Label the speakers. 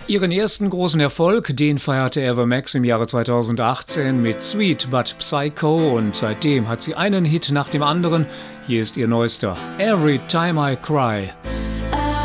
Speaker 1: Ihren ersten großen Erfolg, den feierte Ava Max im Jahre 2018 mit Sweet But Psycho und seitdem hat sie einen Hit nach dem anderen. Hier ist ihr neuester, Every Time I Cry.